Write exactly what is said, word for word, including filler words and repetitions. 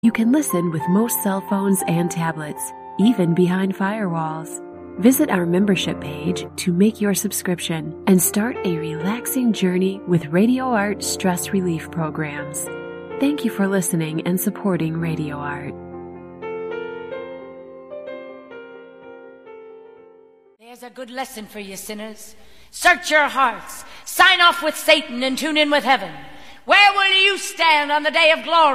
You can listen with most cell phones and tablets, even behind firewalls. Visit our membership page to make your subscription and start a relaxing journey with Radio Art stress relief programs. Thank you for listening and supporting Radio Art. There's a good lesson for you sinners. Search your hearts, sign off with Satan and tune in with heaven. Where will you stand on the day of glory?